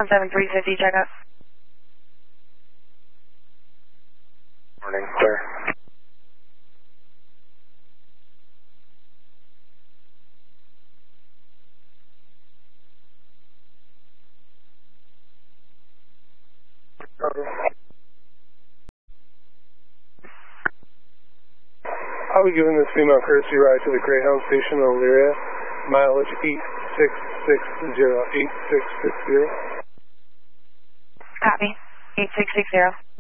7350, check out. Morning, clear. I'll be giving this female courtesy ride to the Greyhound station in Elyria, mileage 8660, 8660. Copy, 8660.